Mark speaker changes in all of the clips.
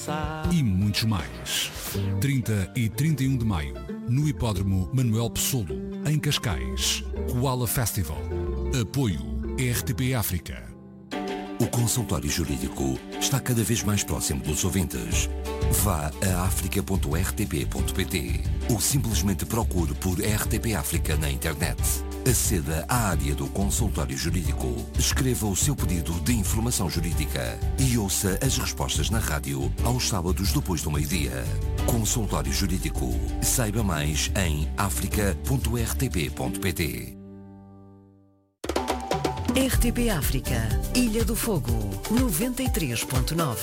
Speaker 1: e muitos mais. 30 e 31 de maio, no Hipódromo Manuel Pessolo, em Cascais. Koala Festival. Apoio RTP África.
Speaker 2: O consultório jurídico está cada vez mais próximo dos ouvintes. Vá a africa.rtp.pt ou simplesmente procure por RTP África na internet. Aceda à área do consultório jurídico, escreva o seu pedido de informação jurídica e ouça as respostas na rádio aos sábados depois do meio-dia. Consultório Jurídico. Saiba mais em africa.rtp.pt.
Speaker 3: RTP África, Ilha do Fogo, 93.9.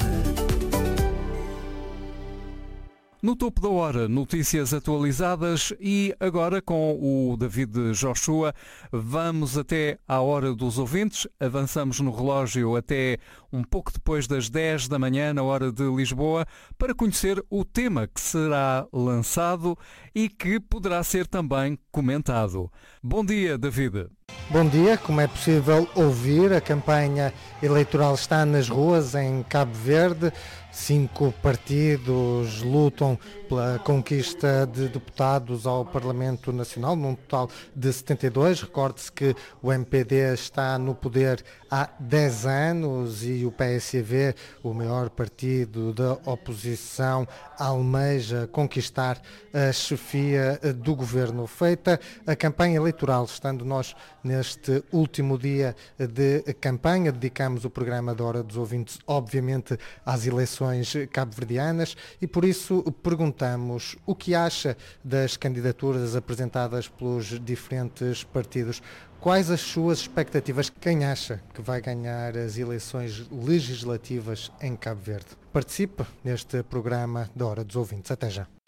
Speaker 4: No topo da hora, notícias atualizadas e agora com o David Joshua vamos até à hora dos ouvintes, avançamos no relógio até um pouco depois das 10 da manhã na hora de Lisboa para conhecer o tema que será lançado e que poderá ser também comentado. Bom dia, David.
Speaker 5: Bom dia, como é possível ouvir, a campanha eleitoral está nas ruas em Cabo Verde. 5 partidos lutam pela conquista de deputados ao Parlamento Nacional, num total de 72. Recorde-se que o MPD está no poder há 10 anos e o PSV, o maior partido da oposição, almeja conquistar a chefia do governo. Feita a campanha eleitoral, estando nós neste último dia de campanha, dedicamos o programa da Hora dos Ouvintes, obviamente, às eleições cabo-verdianas e por isso perguntamos o que acha das candidaturas apresentadas pelos diferentes partidos. Quais as suas expectativas? Quem acha que vai ganhar as eleições legislativas em Cabo Verde? Participe neste programa da Hora dos Ouvintes. Até já.